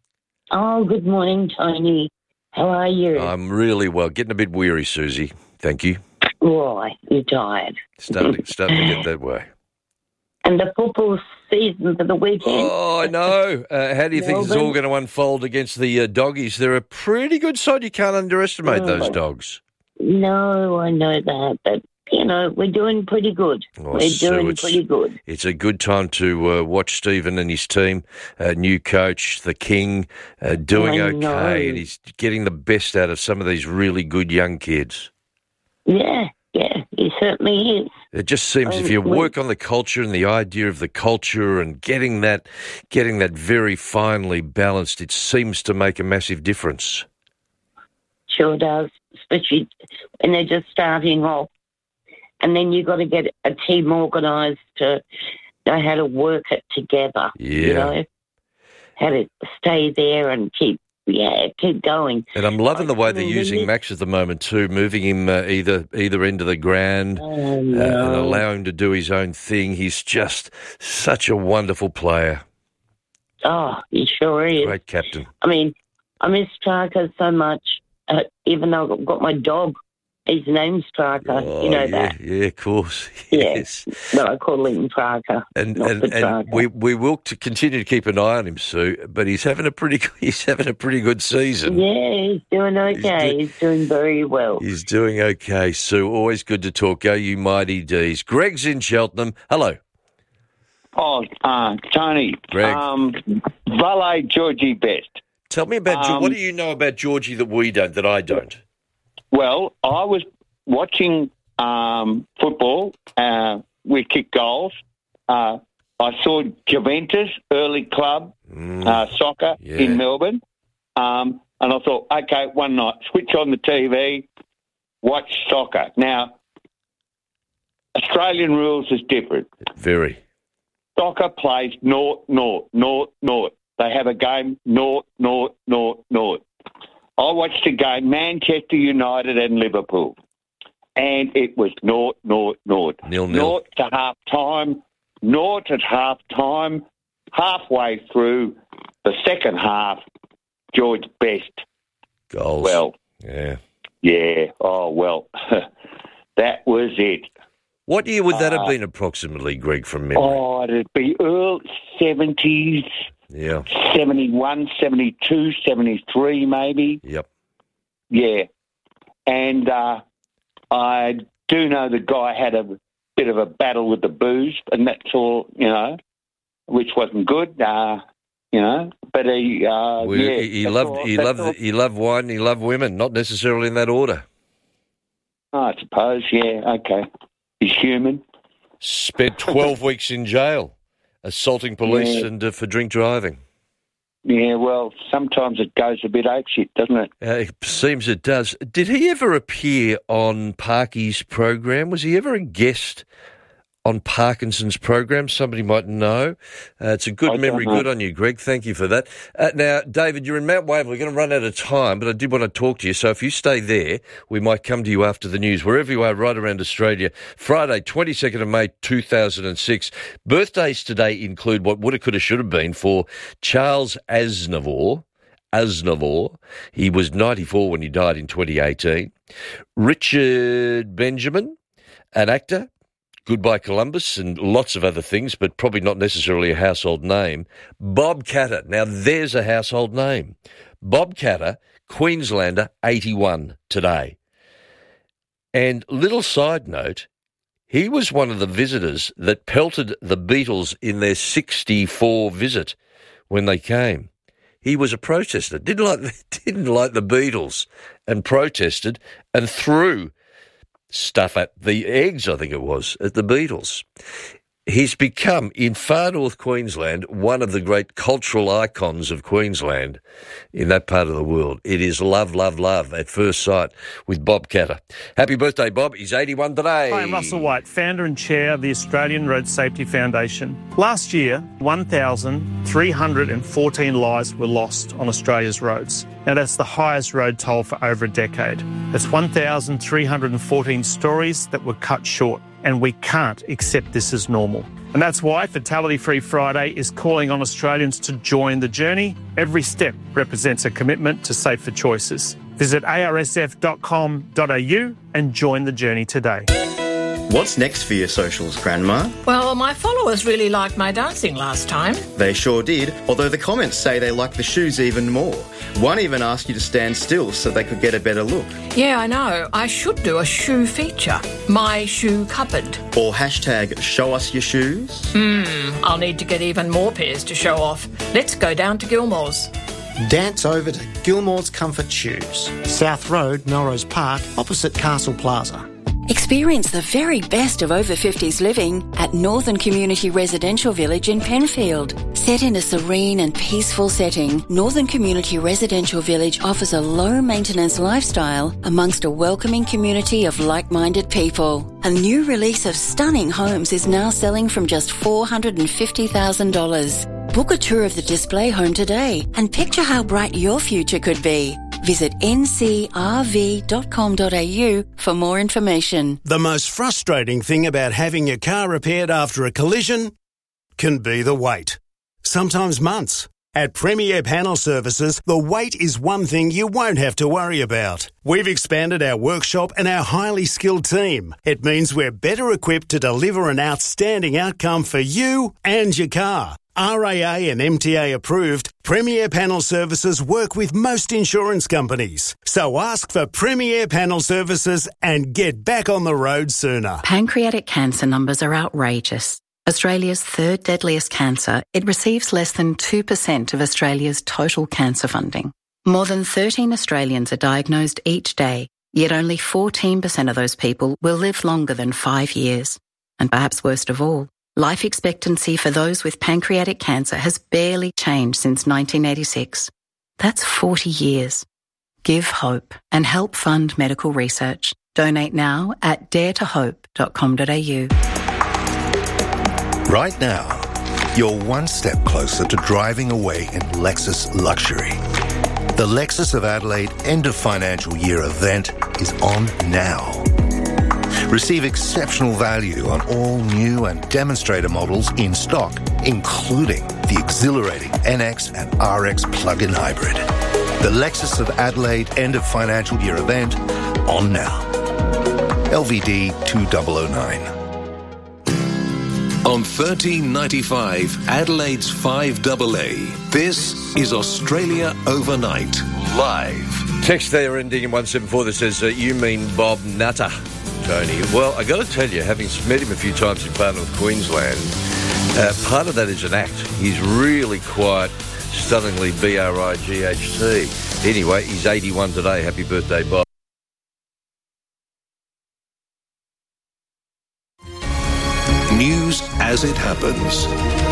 Oh, good morning, Tony. How are you? I'm really well. Getting a bit weary, Susie. Thank you. Why? You're tired. Starting, starting to get that way. And the football season for the weekend. Oh, I know. Uh, how do you think it's all Melbourne. going to unfold against the uh, Doggies? They're a pretty good side. You can't underestimate Oh. those dogs. No, I know that, but, you know, we're doing pretty good. Oh, we're Sue, doing it's- pretty good. It's a good time to uh, watch Stephen and his team, uh, new coach, the King, uh, doing I okay, know. and he's getting the best out of some of these really good young kids. Yeah, yeah, he certainly is. It just seems if Um, you we- work on the culture and the idea of the culture and getting that, getting that very finely balanced, it seems to make a massive difference. Sure does, especially when they're just starting off. And then you've got to get a team organised to know how to work it together. You Yeah. know, how to stay there and keep, yeah, keep going. And I'm loving the way they're mean, using you- Max at the moment too, moving him uh, either either end of the ground Oh, uh, and no. allow him to do his own thing. He's just such a wonderful player. Oh, he sure is. Great captain. I mean, I miss Strikers so much, uh, even though I've got my dog His name's Parker. Oh, you know yeah, that. Yeah, of course. Yeah. Yes. But I call him Parker. And not and, Petrarca. and we we will to continue to keep an eye on him, Sue. But he's having a pretty he's having a pretty good season. Yeah, he's doing okay. He's, do- he's doing very well. He's doing okay, Sue. Always good to talk. Go, you mighty D's. Greg's in Cheltenham. Hello. Oh, uh, Tony. Greg. Um, Valet Georgie Best. Tell me about Um, what do you know about Georgie that we don't, that I don't? Well, I was watching um, football. Uh, we kicked goals. Uh, I saw Juventus early club Mm. uh, soccer Yeah. in Melbourne, um, and I thought, okay, one night, switch on the T V, watch soccer. Now, Australian rules is different. Very. Soccer plays naught, naught, naught, naught. They have a game naught, naught, naught, naught. I watched a game, Manchester United and Liverpool, and it was naught, naught, naught. Nil, nil. Naught to half time, naught at half time. Halfway through the second half, George Best. Goals. Well, yeah. Yeah, oh, well, that was it. What year would that have Uh, been approximately, Greg, from memory? Oh, it'd be early seventies, Yeah. seventy-one, seventy-two, seventy-three maybe. Yep. Yeah. And uh, I do know the guy had a bit of a battle with the booze, and that's all, you know, which wasn't good, uh, you know. But he, uh, Well, yeah. he, he that's loved all- he that's loved all. he loved wine and he loved women, not necessarily in that order. Oh, I suppose, yeah, okay. He's human. Spent twelve weeks in jail, assaulting police Yeah. and uh, for drink driving. Yeah, well, sometimes it goes a bit apeshit, doesn't it? Uh, it seems it does. Did he ever appear on Parky's program? Was he ever a guest on Parkinson's program? Somebody might know. Uh, it's a good I don't memory. know. Good on you, Greg. Thank you for that. Uh, now, David, you're in Mount Waverley. We're going to run out of time, but I did want to talk to you. So if you stay there, we might come to you after the news, wherever you are, right around Australia. Friday, twenty-second of May, two thousand six. Birthdays today include what woulda, coulda, should have been for Charles Aznavour. Aznavour. He was ninety-four when he died in twenty eighteen. Richard Benjamin, an actor. Goodbye Columbus and lots of other things, but probably not necessarily a household name. Bob Catter. Now, there's a household name. Bob Catter, Queenslander, eighty-one today. And little side note, he was one of the visitors that pelted the Beatles in their sixty-four visit when they came. He was a protester, didn't like, didn't like the Beatles, and protested and threw stuff at the eggs, I think it was, at the Beatles. He's become, in far north Queensland, one of the great cultural icons of Queensland in that part of the world. It is love, love, love at first sight with Bob Catter. Happy birthday, Bob. He's eighty-one today. Hi, I'm Russell White, founder and chair of the Australian Road Safety Foundation. Last year, one thousand three hundred fourteen lives were lost on Australia's roads. Now, that's the highest road toll for over a decade. That's one thousand three hundred fourteen stories that were cut short, and we can't accept this as normal. And that's why Fatality Free Friday is calling on Australians to join the journey. Every step represents a commitment to safer choices. Visit a r s f dot com dot a u and join the journey today. What's next for your socials, Grandma? Well, my followers really liked my dancing last time. They sure did, although the comments say they like the shoes even more. One even asked you to stand still so they could get a better look. Yeah, I know. I should do a shoe feature. My shoe cupboard. Or hashtag show us your shoes. Hmm, I'll need to get even more pairs to show off. Let's go down to Gilmore's. Dance over to Gilmore's Comfort Shoes, South Road, Melrose Park, opposite Castle Plaza. Experience the very best of over fifties living at Northern Community Residential Village in Penfield. Set in a serene and peaceful setting, Northern Community Residential Village offers a low-maintenance lifestyle amongst a welcoming community of like-minded people. A new release of stunning homes is now selling from just four hundred fifty thousand dollars. Book a tour of the display home today and picture how bright your future could be. Visit n c r v dot com dot a u for more information. The most frustrating thing about having your car repaired after a collision can be the wait. Sometimes months, At Premier Panel Services, the wait is one thing you won't have to worry about. We've expanded our workshop and our highly skilled team. It means we're better equipped to deliver an outstanding outcome for you and your car. R A A and M T A approved, Premier Panel Services work with most insurance companies. So ask for Premier Panel Services and get back on the road sooner. Pancreatic cancer numbers are outrageous. Australia's third deadliest cancer, it receives less than two percent of Australia's total cancer funding. More than thirteen Australians are diagnosed each day, yet only fourteen percent of those people will live longer than five years. And perhaps worst of all, life expectancy for those with pancreatic cancer has barely changed since nineteen eighty-six. That's forty years. Give hope and help fund medical research. Donate now at dare to hope dot com dot a u. Right now, you're one step closer to driving away in Lexus luxury. The Lexus of Adelaide end of financial year event is on now. Receive exceptional value on all new and demonstrator models in stock, including the exhilarating N X and R X plug-in hybrid. The Lexus of Adelaide end of financial year event on now. L V D two thousand nine. On thirteen ninety-five, Adelaide's five A A, this is Australia Overnight, live. Text there ending in one seven four that says, uh, you mean Bob Nutter, Tony. Well, I got to tell you, having met him a few times in Far North Queensland, uh, part of that is an act. He's really quite stunningly B R I G H T. Anyway, he's eighty-one today. Happy birthday, Bob. News as it happens.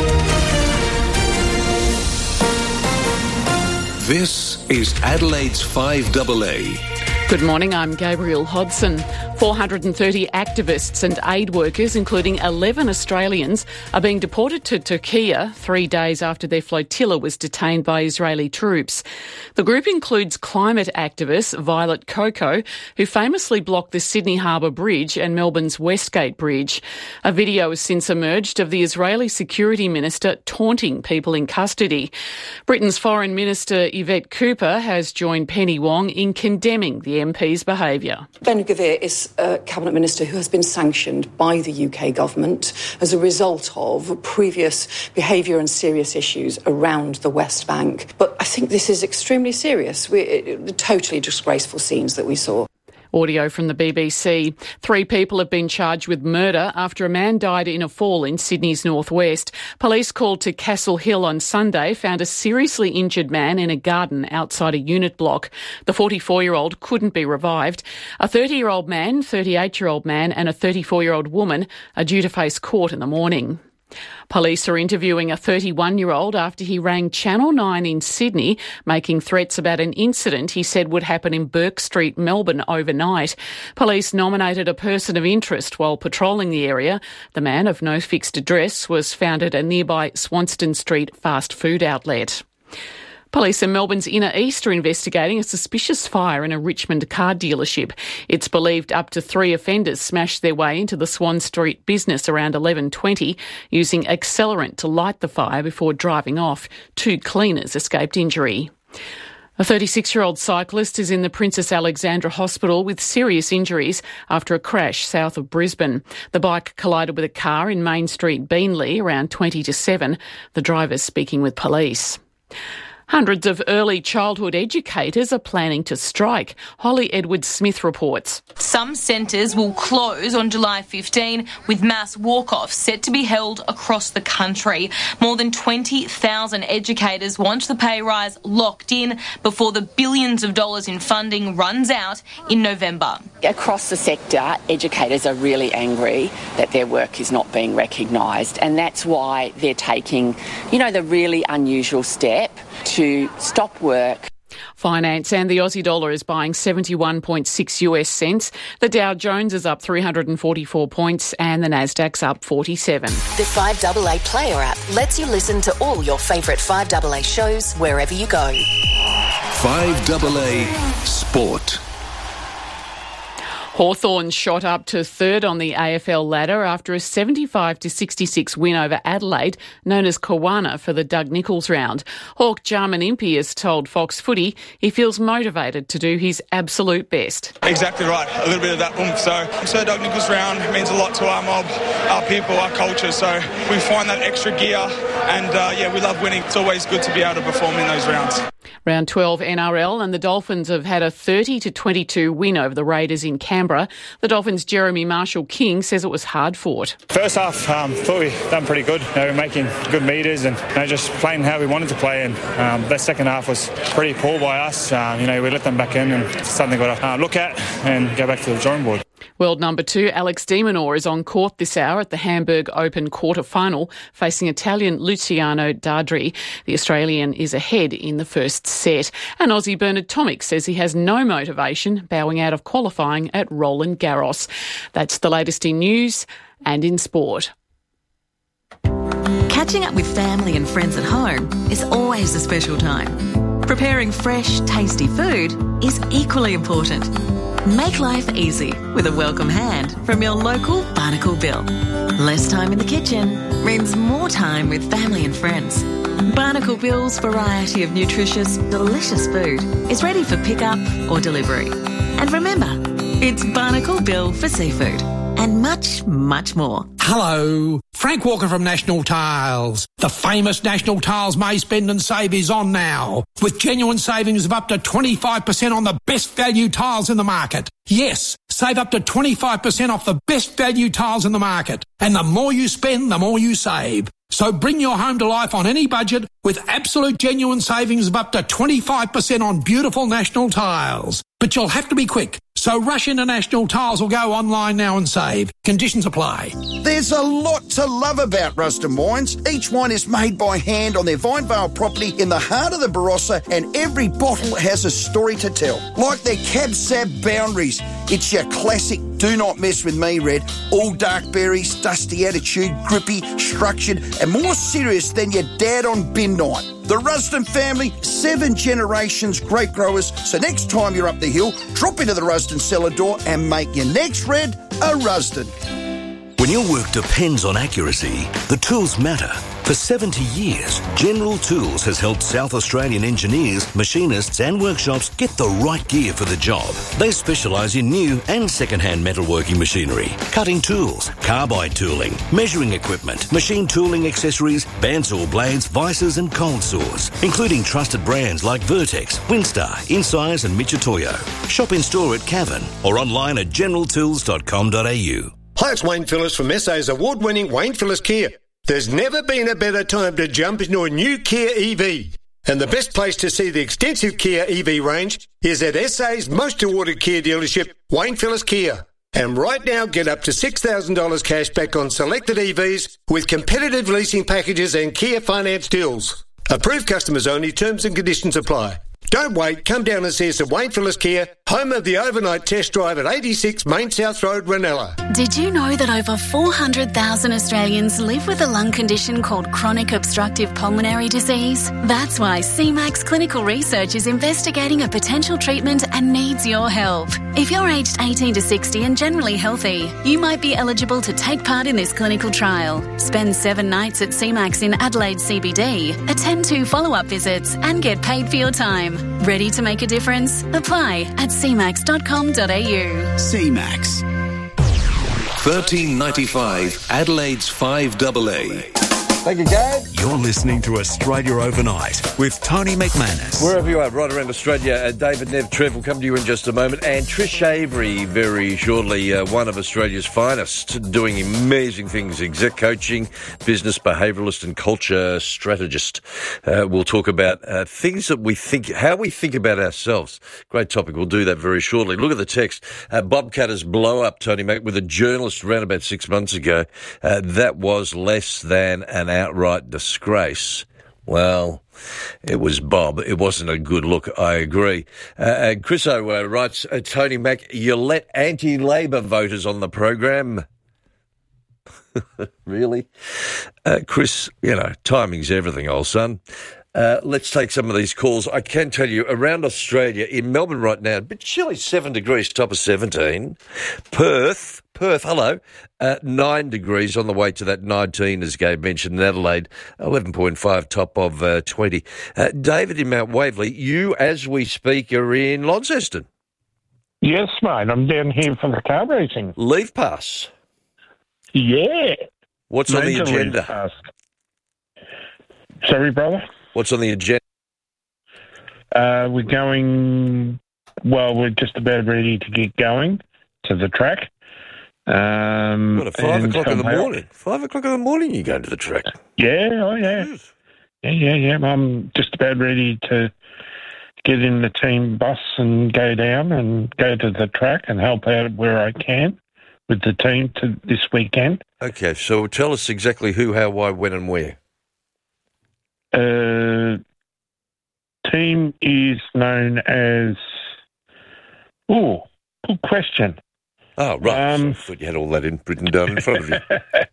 This is Adelaide's five A A. Good morning, I'm Gabrielle Hodson. four hundred thirty activists and aid workers, including eleven Australians, are being deported to Turkey three days after their flotilla was detained by Israeli troops. The group includes climate activist Violet Coco, who famously blocked the Sydney Harbour Bridge and Melbourne's Westgate Bridge. A video has since emerged of the Israeli Security Minister taunting people in custody. Britain's Foreign Minister Yvette Cooper has joined Penny Wong in condemning the M P's behaviour. Ben Gvir is a Cabinet Minister who has been sanctioned by the U K government as a result of previous behaviour and serious issues around the West Bank. But I think this is extremely serious. We're, totally disgraceful scenes that we saw. Audio from the B B C. Three people have been charged with murder after a man died in a fall in Sydney's northwest. Police called to Castle Hill on Sunday found a seriously injured man in a garden outside a unit block. The forty-four-year-old couldn't be revived. A thirty-year-old man, thirty-eight-year-old man and a thirty-four-year-old woman are due to face court in the morning. Police are interviewing a thirty-one-year-old after he rang Channel nine in Sydney, making threats about an incident he said would happen in Burke Street, Melbourne, overnight. Police nominated a person of interest while patrolling the area. The man, of no fixed address, was found at a nearby Swanston Street fast food outlet. Police in Melbourne's inner east are investigating a suspicious fire in a Richmond car dealership. It's believed up to three offenders smashed their way into the Swan Street business around eleven twenty, using accelerant to light the fire before driving off. Two cleaners escaped injury. A thirty-six-year-old cyclist is in the Princess Alexandra Hospital with serious injuries after a crash south of Brisbane. The bike collided with a car in Main Street, Beenleigh, around twenty to seven. The driver's speaking with police. Hundreds of early childhood educators are planning to strike. Holly Edwards-Smith reports. Some centres will close on July fifteenth, with mass walk-offs set to be held across the country. More than twenty thousand educators want the pay rise locked in before the billions of dollars in funding runs out in November. Across the sector, educators are really angry that their work is not being recognised, and that's why they're taking, you know, the really unusual step to stop work. Finance and the Aussie dollar is buying seventy-one point six US cents. The Dow Jones is up three hundred forty-four points and the Nasdaq's up forty-seven. The five A A Player app lets you listen to all your favourite five A A shows wherever you go. five A A Sport. Hawthorn shot up to third on the A F L ladder after a seventy-five to sixty-six win over Adelaide, known as Kawana, for the Doug Nicholls round. Hawk Jarman Impey has told Fox Footy he feels motivated to do his absolute best. Exactly right, a little bit of that oomph. So, so Doug Nicholls round means a lot to our mob, our people, our culture. So we find that extra gear, and uh, yeah, we love winning. It's always good to be able to perform in those rounds. Round twelve N R L, and the Dolphins have had a thirty to twenty-two win over the Raiders in Canberra. The Dolphins' Jeremy Marshall-King says it was hard fought. First half, um, thought we done pretty good. You know, we were making good meters and you know, just playing how we wanted to play. And um, that second half was pretty poor by us. Um, you know, we let them back in, and it's something we've got to uh, look at and go back to the drawing board. World number two Alex de Minaur is on court this hour at the Hamburg Open quarter-final, facing Italian Luciano Dardri. The Australian is ahead in the first set. And Aussie Bernard Tomic says he has no motivation bowing out of qualifying at Roland Garros. That's the latest in news and in sport. Catching up with family and friends at home is always a special time. Preparing fresh, tasty food is equally important. Make life easy with a welcome hand from your local Barnacle Bill. Less time in the kitchen means more time with family and friends. Barnacle Bill's variety of nutritious, delicious food is ready for pickup or delivery. And remember, it's Barnacle Bill for seafood and much, much more. Hello, Frank Walker from National Tiles. The famous National Tiles May Spend and Save is on now, with genuine savings of up to twenty-five percent on the best value tiles in the market. Yes, save up to twenty-five percent off the best value tiles in the market. And the more you spend, the more you save. So bring your home to life on any budget with absolute genuine savings of up to twenty-five percent on beautiful National Tiles. But you'll have to be quick. So rush into National Tiles or go online now and save. Conditions apply. There's a lot to love about Ruston Wines. Each wine is made by hand on their Vinevale property in the heart of the Barossa, and every bottle has a story to tell. Like their Cab Sab Boundaries. It's your classic do not mess with me red. All dark berries, dusty attitude, grippy, structured, and more serious than your dad on bin night. The Rusden family, seven generations grape growers. So next time you're up the hill, drop into the Rusden cellar door and make your next red a Rusden. When your work depends on accuracy, the tools matter. For seventy years, General Tools has helped South Australian engineers, machinists and workshops get the right gear for the job. They specialise in new and second-hand metalworking machinery, cutting tools, carbide tooling, measuring equipment, machine tooling accessories, bandsaw blades, vices and cold saws, including trusted brands like Vertex, Winstar, Insize and Michitoyo. Shop in store at Cavan or online at general tools dot com dot a u. Hi, it's Wayne Phillips from S A's award-winning Wayne Phillips Kia. There's never been a better time to jump into a new Kia E V. And the best place to see the extensive Kia E V range is at S A's most awarded Kia dealership, Wayne Phillips Kia. And right now, get up to six thousand dollars cash back on selected E Vs with competitive leasing packages and Kia finance deals. Approved customers only, terms and conditions apply. Don't wait, come down and see us at Wayne Phillips Kia, home of the overnight test drive at eighty-six Main South Road, Ranella. Did you know that over four hundred thousand Australians live with a lung condition called chronic obstructive pulmonary disease? That's why C MAX Clinical Research is investigating a potential treatment and needs your help. If you're aged eighteen to sixty and generally healthy, you might be eligible to take part in this clinical trial. Spend seven nights at C MAX in Adelaide C B D, attend two follow-up visits and get paid for your time. Ready to make a difference? Apply at c max dot com dot a u. C MAX. thirteen ninety-five Adelaide's five A A. Thank you, Gabe. You're listening to Australia Overnight with Tony McManus. Wherever you are, right around Australia, uh, David, Nev, Trev will come to you in just a moment. And Trish Avery, very shortly, uh, one of Australia's finest, doing amazing things, exec coaching, business behaviouralist and culture strategist. Uh, we'll talk about uh, things that we think, how we think about ourselves. Great topic. We'll do that very shortly. Look at the text. Uh, Bob Cutter's blow up, Tony Mac, with a journalist around about six months ago. Uh, that was less than an outright disgrace. Well, it was Bob. It wasn't a good look, I agree. Uh, and Chris O uh, writes, uh, Tony Mac, you let anti-Labor voters on the program. Really? Uh, Chris, you know, timing's everything, old son. Uh, let's take some of these calls. I can tell you, around Australia, in Melbourne right now, a bit chilly, seven degrees, top of seventeen. Perth, Perth, hello, uh, nine degrees on the way to that nineteen, as Gabe mentioned. In Adelaide, eleven point five, top of uh, twenty. Uh, David in Mount Waverley, you, as we speak, are in Launceston. Yes, mate. I'm down here for the car racing. Leave pass. Yeah. What's on the Major agenda? leave pass. Sorry, brother? What's on the agenda? Uh, we're going, well, we're just about ready to get going to the track. Um, What, at five and o'clock in the somehow- morning? Five o'clock in the morning you're going to the track? Yeah, oh yeah. Yeah, yeah, yeah. I'm just about ready to get in the team bus and go down and go to the track and help out where I can with the team to this weekend. Okay, so tell us exactly who, how, why, when and where. Uh, team is known as... Oh, good question. Oh, right. Um, I thought you had all that in, written down in front of you.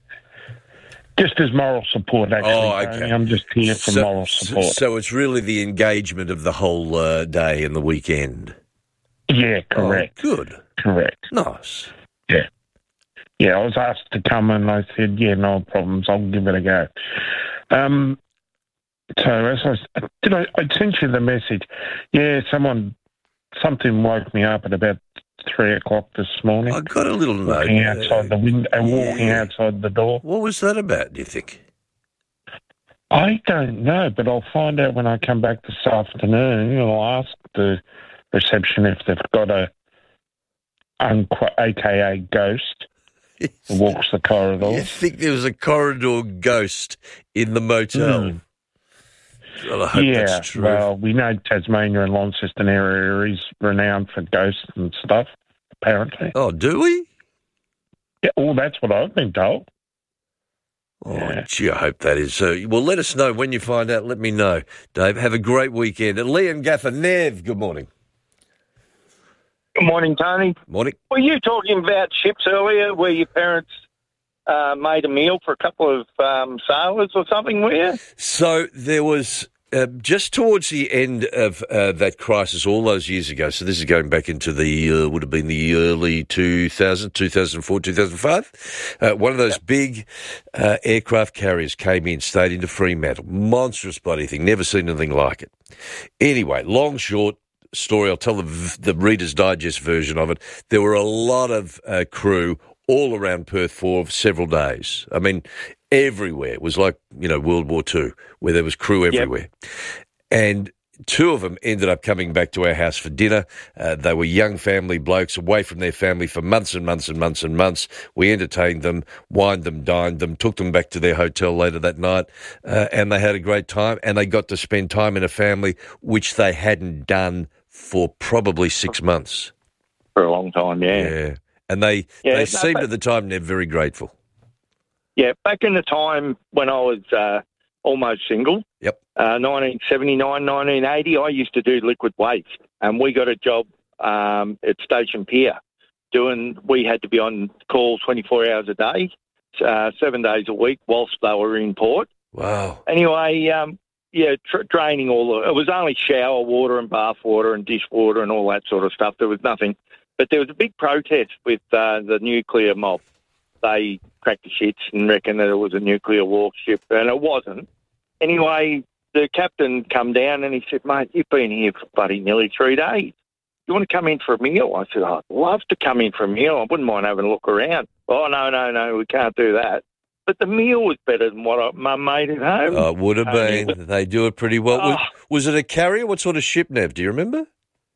Just as moral support, actually. Oh, okay. Tony. I'm just here for so, moral support. So, so it's really the engagement of the whole uh, day and the weekend. Yeah, correct. Oh, good. Correct. Nice. Yeah. Yeah, I was asked to come and I said, yeah, no problems, I'll give it a go. Um, so as I was, did I, I sent you the message. Yeah, someone, something woke me up at about three o'clock this morning. I got a little note. Walking outside the window, uh, walking yeah. outside the door. What was that about, do you think? I don't know, but I'll find out when I come back this afternoon. I'll ask the reception if they've got a, unqu- a K A ghost who walks the corridors. You think there was a corridor ghost in the motel? Mm. Well, I hope yeah, that's true. well, we know Tasmania and Launceston area is renowned for ghosts and stuff, apparently. Oh, do we? Yeah, well, that's what I've been told. Oh, yeah. Gee, I hope that is so. Well, let us know when you find out. Let me know, Dave. Have a great weekend. And Lee and Gaffer, Nev, good morning. Good morning, Tony. Morning. Were you talking about ships earlier where your parents uh, made a meal for a couple of um, sailors or something, were you? So there was, uh, just towards the end of uh, that crisis all those years ago, so this is going back into the, uh, would have been the early two thousands, two thousand four, two thousand five, uh, one of those yep. big uh, aircraft carriers came in, stayed into Fremantle. Monstrous bloody thing, never seen anything like it. Anyway, long, short, story. I'll tell the, the Reader's Digest version of it. There were a lot of uh, crew all around Perth for several days. I mean, everywhere. It was like, you know, World War Two, where there was crew everywhere. Yep. And two of them ended up coming back to our house for dinner. Uh, they were young family blokes away from their family for months and months and months and months. We entertained them, wined them, dined them, took them back to their hotel later that night, uh, and they had a great time, and they got to spend time in a family which they hadn't done for probably six months. For a long time, yeah. Yeah. And they, yeah, they no, seemed but, at the time they're very grateful. Yeah, back in the time when I was uh, almost single, yep, uh, nineteen seventy-nine, nineteen eighty, I used to do liquid waste, and we got a job um, at Station Pier. Doing, we had to be on call twenty-four hours a day, uh, seven days a week, whilst they were in port. Wow. Anyway, um, yeah, tr- draining all the... It was only shower water and bath water and dishwater and all that sort of stuff. There was nothing. But there was a big protest with uh, the nuclear mob. They cracked the shits and reckoned that it was a nuclear warship, and it wasn't. Anyway, the captain come down and he said, mate, you've been here for bloody nearly three days. You want to come in for a meal? I said, I'd love to come in for a meal. I wouldn't mind having a look around. Oh, no, no, no, we can't do that. But the meal was better than what I, Mum made at home. Oh, it would have been. Um, they do it pretty well. Oh. Was, was it a carrier? What sort of ship, Nev? Do you remember?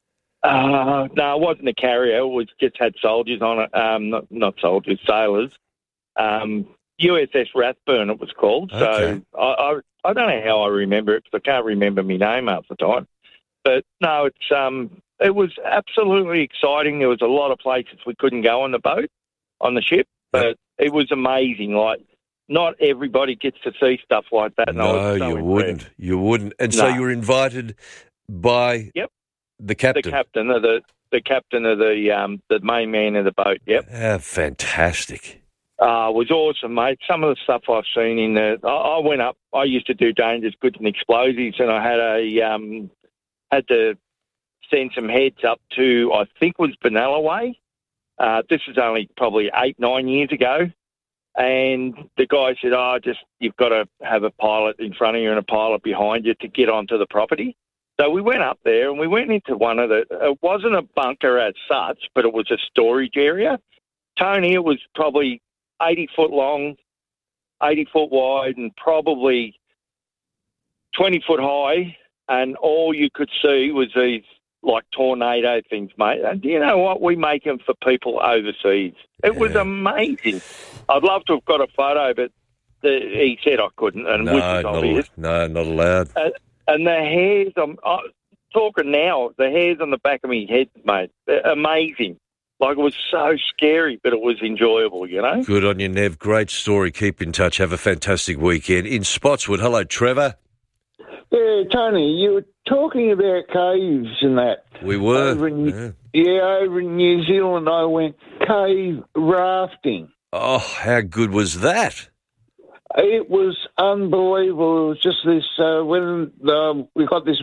Uh, no, it wasn't a carrier. It was just had soldiers on it. Um, not, not soldiers, sailors. Um, U S S Rathburn, it was called. Okay. So I, I, I don't know how I remember it because I can't remember my name half the time. But no, it's um, it was absolutely exciting. There was a lot of places we couldn't go on the boat, on the ship, but it was amazing. Like, not everybody gets to see stuff like that. And I No, was so you impressed. wouldn't. You wouldn't. And so No. you were invited by Yep. the captain. The captain of the the captain of the um the main man of the boat. Yep. Ah, fantastic. Uh, was awesome, mate. Some of the stuff I've seen in the... I, I went up... I used to do dangerous goods and explosives, and I had a um, had to send some heads up to, I think it was Benalla Way. Uh, this was only probably eight, nine years ago. And the guy said, oh, just you've got to have a pilot in front of you and a pilot behind you to get onto the property. So we went up there and we went into one of the... It wasn't a bunker as such, but it was a storage area. Tony, it was probably eighty foot long, eighty foot wide, and probably twenty foot high. And all you could see was these like tornado things, mate. And do you know what? We make them for people overseas. It yeah. was amazing. I'd love to have got a photo, but the, he said I couldn't, and no, which is not obvious. Al- no, not allowed. Uh, and the hairs, I'm uh, talking now, the hairs on the back of my head, mate, they're amazing. Like, it was so scary, but it was enjoyable, you know? Good on you, Nev. Great story. Keep in touch. Have a fantastic weekend. In Spotswood, hello, Trevor. Yeah, Tony, you were talking about caves and that. We were. Over in, yeah. yeah, over in New Zealand, I went cave rafting. Oh, how good was that? It was unbelievable. It was just this, uh, when um, we got this